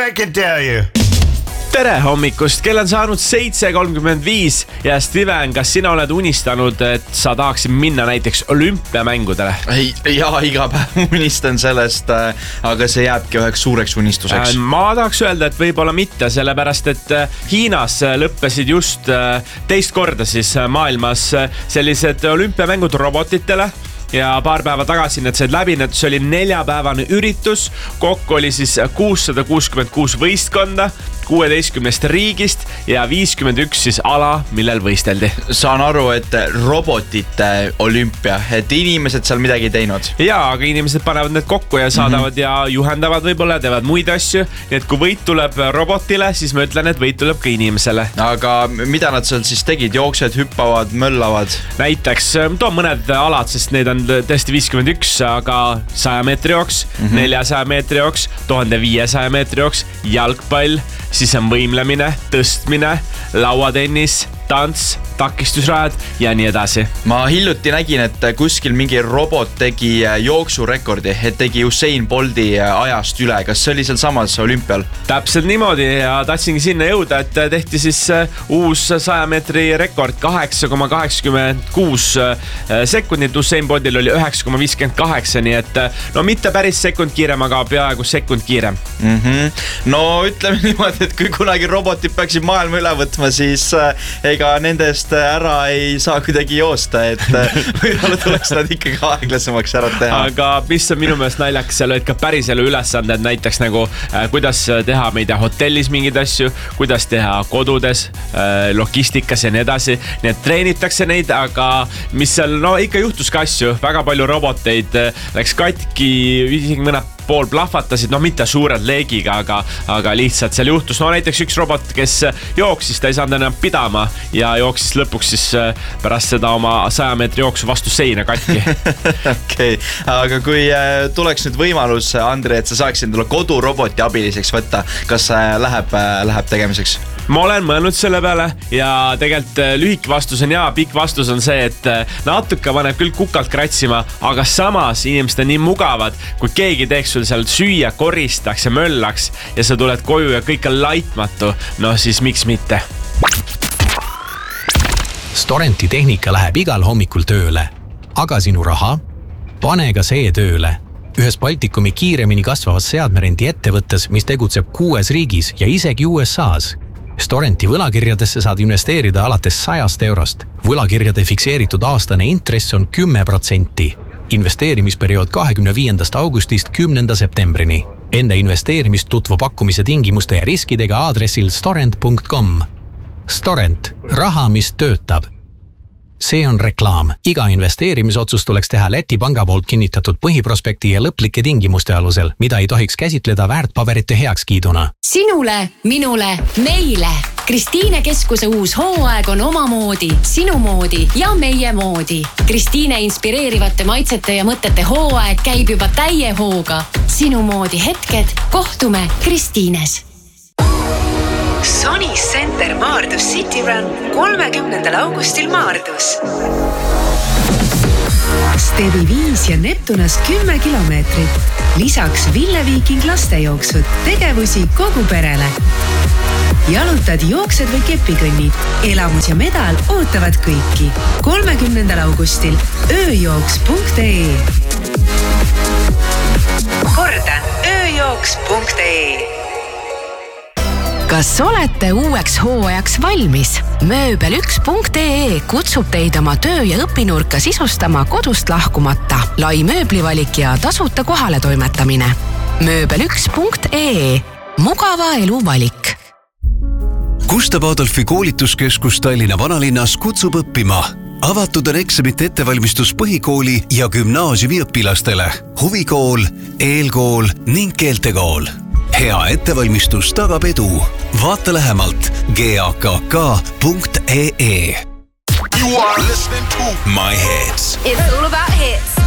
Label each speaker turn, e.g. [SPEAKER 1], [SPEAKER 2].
[SPEAKER 1] I can tell you.
[SPEAKER 2] Tere hommikust, kell on saanud 7:35 ja Steven, kas sina oled unistanud, et sa tahaksid minna näiteks olümpiamängudele?
[SPEAKER 3] Jaa, iga päev unistan sellest, aga see jääbki üheks suureks unistuseks.
[SPEAKER 2] Ma tahaks öelda, et võib-olla mitte, sellepärast et Hiinas lõppesid just teist korda siis maailmas sellised olümpiamängud robotitele. Ja paar päeva tagasi need said läbi, see oli 4-päevane üritus, kokku oli siis 666 võistkonda 16 riigist ja 51 siis ala, millel võisteldi.
[SPEAKER 3] Saan aru, et robotite olümpia, et inimesed seal midagi teinud.
[SPEAKER 2] Jaa, aga inimesed panevad need kokku ja saadavad ja juhendavad võib-olla, teevad muid asju. Nii et kui võit tuleb robotile, siis ma ütlen, et võit tuleb ka inimesele.
[SPEAKER 3] Aga mida nad seal siis tegid? Jooksed, hüppavad, möllavad?
[SPEAKER 2] Näiteks, toon mõned alad, sest need on tõesti 51, aga 100 meetri jooks, 400 meetri jooks, 1500 meetri jooks, jalgpall, siis on võimlemine, tõstmine, lauatennis, tants, takistusrajad ja nii edasi.
[SPEAKER 3] Ma hiljuti nägin, et kuskil mingi robot tegi jooksurekordi, et tegi Usain Bolti ajast üle. Kas see oli seal samas olümpial?
[SPEAKER 2] Täpselt niimoodi ja tahtsingi sinna jõuda, et tehti siis uus 100 meetri rekord 8,86 sekundit. Usain Boltil oli 9,58, nii et no mitte päris sekund kiirem, aga peaaegu sekund kiirem.
[SPEAKER 3] No ütleme niimoodi, et kui kunagi robotid peaksid maailma üle võtma, siis ega nendest ära ei saa kuidagi joosta, et võib-olla tuleks nad ikkagi aeglasemaks ära teha.
[SPEAKER 2] Aga mis on minu meelest naljakas, seal olid ka päris elu ülesanded, näiteks nagu kuidas teha meid hotellis mingeid asju, kuidas teha kodudes, logistikas ja nii edasi. Nii et treenitakse neid, aga mis seal, no ikka juhtus ka asju, väga palju roboteid läks katki, isegi mõned pool plahvatasid, no mitte suured leegiga, aga lihtsalt seal juhtus. No näiteks üks robot, kes jooksis, ta ei saanud enam pidama ja jooksis lõpuks siis pärast seda oma 100 meetri jooksu vastu seina katki.
[SPEAKER 3] Okei, aga kui tuleks nüüd võimalus, Andrei, et sa saaksid endale koduroboti abiliseks võtta, kas läheb tegemiseks?
[SPEAKER 2] Ma olen mõelnud selle peale ja tegelikult lühik vastus on jaa, pikk vastus on see, et natuke paneb küll kukalt kratsima, aga samas inimesed on nii mugavad, kui keegi teeks sul seal süüa, koristaks ja möllaks ja sa tuled koju ja kõik on laitmatu, no siis miks mitte?
[SPEAKER 4] Storenti tehnika läheb igal hommikul tööle, aga sinu raha? Pane ka see tööle. Ühes Baltikumi kiiremini kasvavas seadmerendi ettevõttes, mis tegutseb 6 riigis ja isegi USA's. Storenti võlakirjadesse saad investeerida alates 100 eurost. Võlakirjade fikseeritud aastane intress on 10%. Investeerimisperiood 25. augustist 10. septembrini. Enne investeerimist tutvu pakkumise tingimuste ja riskidega aadressil storent.com. Storent. Raha, mis töötab. See on reklaam. Iga investeerimisotsus tuleks teha Läti panga poolt kinnitatud põhiprospekti ja lõplike tingimuste alusel, mida ei tohiks käsitleda väärtpaberite heakskiiduna.
[SPEAKER 5] Sinule, minule, meile. Kristiine keskuse uus hooaeg on omamoodi, sinu moodi ja meie moodi. Kristiine inspireerivate maitsete ja mõtete hooaeg käib juba täie hooga. Sinu moodi hetked, kohtume Kristiines.
[SPEAKER 6] Sony Center Maardus City Run 30. augustil Maardus. Stevi 5 ja Neptunas 10 kilomeetrit. Lisaks Ville Viiking lastejooksud, tegevusi kogu perele. Jalutad, jooksed või kepikõnnid. Elamus ja medal ootavad kõiki. 30. augustil ööjooks.ee. Kordan, ööjooks.ee. Kas olete uueks hooajaks valmis? Mööbel1.ee kutsub teid oma töö- ja õpinurka sisustama kodust lahkumata. Lai mööblivalik ja tasuta kohale toimetamine. Mööbel1.ee. Mugava elu valik.
[SPEAKER 7] Gustav Adolfi koolituskeskus Tallinna vanalinnas kutsub õppima. Avatud on eksamite ettevalmistus põhikooli ja gümnaasiumi õpilastele. Huvikool, eelkool ning keeltekool. Hea ettevalmistus tagab edu. Vaata lähemalt gakk.ee. You are listening to My Hits.
[SPEAKER 8] It's all about hits.